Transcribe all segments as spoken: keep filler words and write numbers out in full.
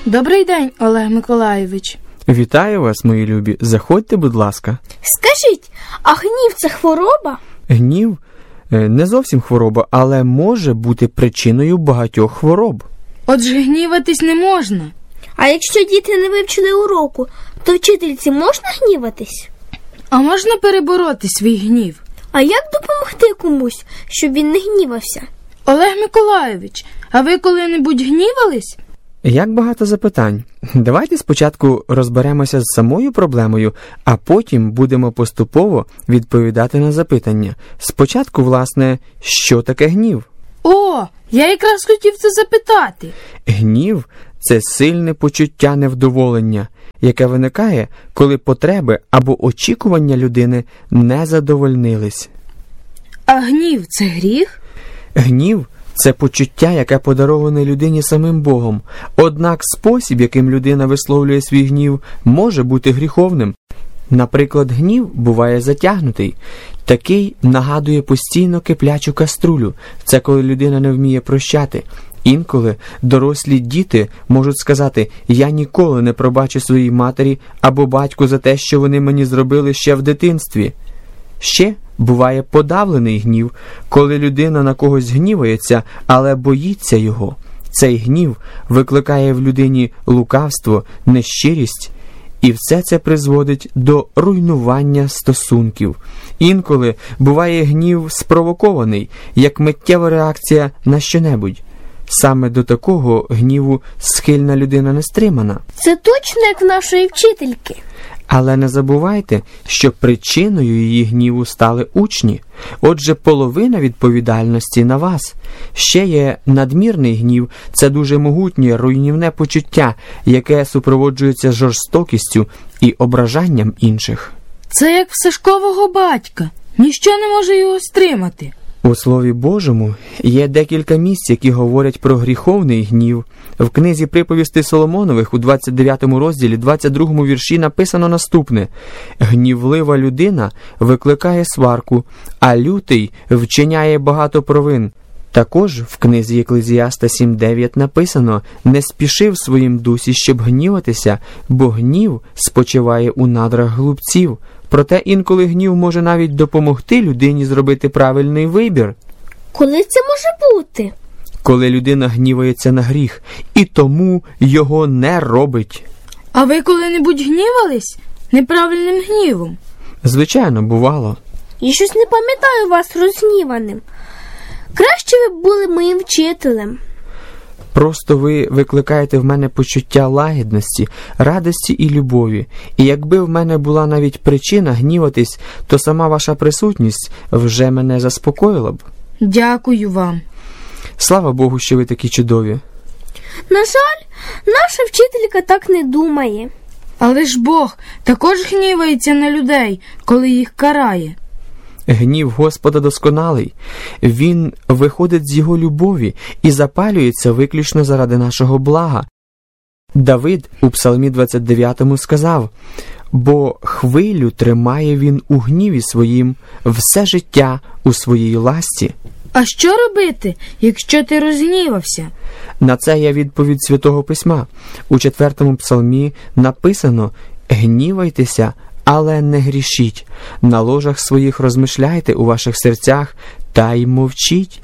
Добрий день, Олег Миколайович. Вітаю вас, мої любі. Заходьте, будь ласка. Скажіть, а гнів – це хвороба? Гнів – не зовсім хвороба, але може бути причиною багатьох хвороб. Отже, гніватись не можна. А якщо діти не вивчили уроку, то вчительці можна гніватись? А можна перебороти свій гнів? А як допомогти комусь, щоб він не гнівався? Олег Миколайович, а ви коли-небудь гнівались? Як багато запитань. Давайте спочатку розберемося з самою проблемою, а потім будемо поступово відповідати на запитання. Спочатку, власне, що таке гнів? О, я якраз хотів це запитати. Гнів – це сильне почуття невдоволення, яке виникає, коли потреби або очікування людини не задовольнились. А гнів – це гріх? Гнів – це почуття, яке подароване людині самим Богом. Однак спосіб, яким людина висловлює свій гнів, може бути гріховним. Наприклад, гнів буває затягнутий. Такий нагадує постійно киплячу каструлю. Це коли людина не вміє прощати. Інколи дорослі діти можуть сказати: «Я ніколи не пробачу своїй матері або батьку за те, що вони мені зробили ще в дитинстві». Ще буває подавлений гнів, коли людина на когось гнівається, але боїться його. Цей гнів викликає в людині лукавство, нещирість, і все це призводить до руйнування стосунків. Інколи буває гнів спровокований, як миттєва реакція на щонебудь. Саме до такого гніву схильна людина не стримана. Це точно як в нашої вчительки. Але не забувайте, що причиною її гніву стали учні. Отже, половина відповідальності на вас. Ще є надмірний гнів – це дуже могутнє, руйнівне почуття, яке супроводжується жорстокістю і ображанням інших. Це як в Сашкового батька. Ніщо не може його стримати. У Слові Божому є декілька місць, які говорять про гріховний гнів. В книзі «Приповістей Соломонових» у двадцять дев'ятому розділі, двадцять другому вірші написано наступне: «Гнівлива людина викликає сварку, а лютий вчиняє багато провин». Також в книзі Єклезіаста сім дев'ять написано: «Не спіши в своїм дусі, щоб гніватися, бо гнів спочиває у надрах глупців». Проте інколи гнів може навіть допомогти людині зробити правильний вибір. Коли це може бути? Коли людина гнівається на гріх, і тому його не робить. А ви коли-небудь гнівались неправильним гнівом? Звичайно, бувало. Я щось не пам'ятаю вас розгніваним. Краще ви б були моїм вчителем. Просто ви викликаєте в мене почуття лагідності, радості і любові. І якби в мене була навіть причина гніватись, то сама ваша присутність вже мене заспокоїла б. Дякую вам. Слава Богу, що ви такі чудові. На жаль, наша вчителька так не думає. Але ж Бог також гнівається на людей, коли їх карає. Гнів Господа досконалий. Він виходить з Його любові і запалюється виключно заради нашого блага. Давид у Псалмі двадцять дев'ятому сказав: «Бо хвилю тримає він у гніві своїм, все життя у своїй ласті». А що робити, якщо ти розгнівався? На це є відповідь Святого Письма. У четвертому псалмі написано: «Гнівайтеся, але не грішіть. На ложах своїх розмишляйте у ваших серцях, та й мовчіть».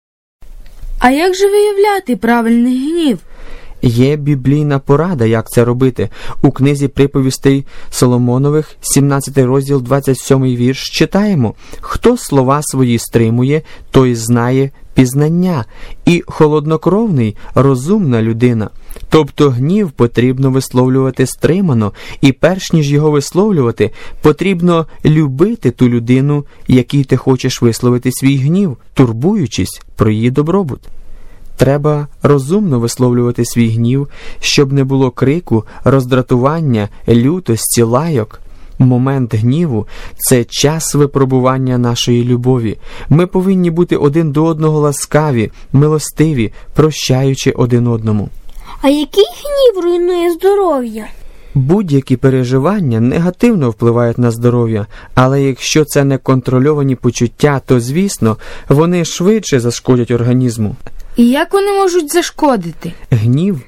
А як же виявляти правильний гнів? Є біблійна порада, як це робити. У книзі «Приповістей Соломонових», сімнадцятий розділ, двадцять сьомий вірш, читаємо: «Хто слова свої стримує, той знає пізнання, і холоднокровний – розумна людина». Тобто гнів потрібно висловлювати стримано, і перш ніж його висловлювати, потрібно любити ту людину, якій ти хочеш висловити свій гнів, турбуючись про її добробут. Треба розумно висловлювати свій гнів, щоб не було крику, роздратування, лютості, лайок. Момент гніву – це час випробування нашої любові. Ми повинні бути один до одного ласкаві, милостиві, прощаючи один одному. А який гнів руйнує здоров'я? Будь-які переживання негативно впливають на здоров'я, але якщо це неконтрольовані почуття, то, звісно, вони швидше зашкодять організму. І як вони можуть зашкодити? Гнів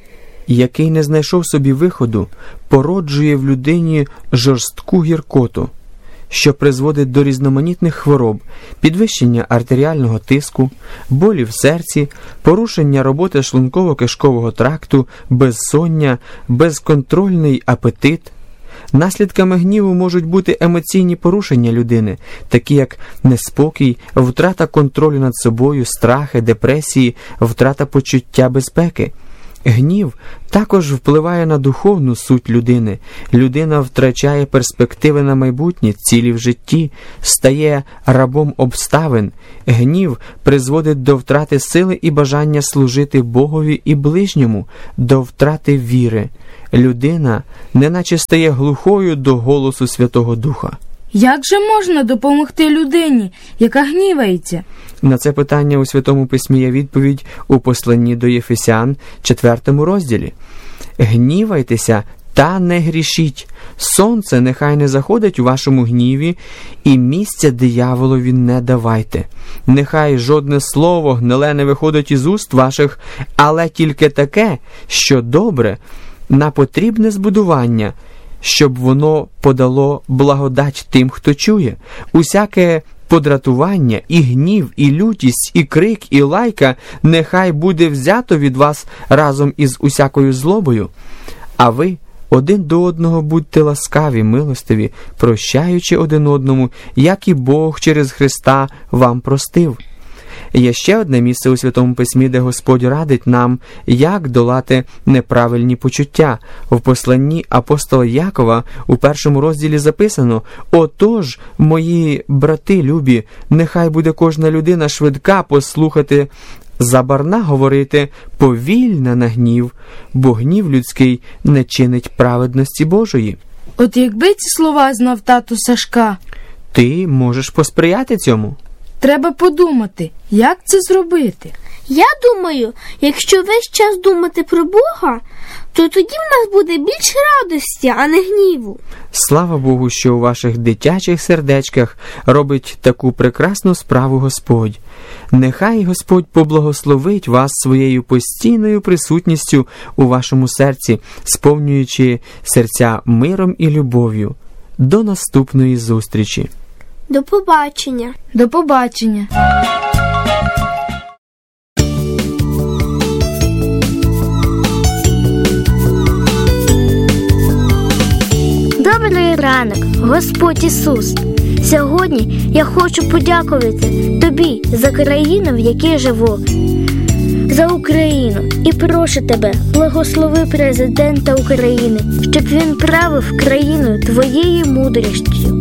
який не знайшов собі виходу, породжує в людині жорстку гіркоту, що призводить до різноманітних хвороб, підвищення артеріального тиску, болі в серці, порушення роботи шлунково-кишкового тракту, безсоння, безконтрольний апетит. Наслідками гніву можуть бути емоційні порушення людини, такі як неспокій, втрата контролю над собою, страхи, депресії, втрата почуття безпеки. Гнів також впливає на духовну суть людини. Людина втрачає перспективи на майбутнє, цілі в житті, стає рабом обставин. Гнів призводить до втрати сили і бажання служити Богові і ближньому, до втрати віри. Людина неначе стає глухою до голосу Святого Духа. Як же можна допомогти людині, яка гнівається? На це питання у Святому Письмі є відповідь у посланні до Єфесян, четвертому розділі. «Гнівайтеся та не грішіть. Сонце нехай не заходить у вашому гніві, і місця дияволові не давайте. Нехай жодне слово гниле не виходить із уст ваших, але тільки таке, що добре, на потрібне збудування, щоб воно подало благодать тим, хто чує. Усяке подратування, і гнів, і лютість, і крик, і лайка нехай буде взято від вас разом із усякою злобою. А ви один до одного будьте ласкаві, милостиві, прощаючи один одному, як і Бог через Христа вам простив». Є ще одне місце у Святому Письмі, де Господь радить нам, як долати неправильні почуття. В посланні апостола Якова у першому розділі записано: «Отож, мої брати любі, нехай буде кожна людина швидка послухати, забарна говорити, повільна на гнів, бо гнів людський не чинить праведності Божої». От якби ці слова знав тату Сашка. Ти можеш посприяти цьому. Треба подумати, як це зробити. Я думаю, якщо весь час думати про Бога, то тоді в нас буде більше радості, а не гніву. Слава Богу, що у ваших дитячих сердечках робить таку прекрасну справу Господь. Нехай Господь поблагословить вас своєю постійною присутністю у вашому серці, сповнюючи серця миром і любов'ю. До наступної зустрічі. До побачення. До побачення. Добрий ранок, Господь Ісус. Сьогодні я хочу подякувати Тобі за країну, в якій живу, за Україну. І прошу Тебе, благослови президента України, щоб він правив країною Твоєю мудрістю.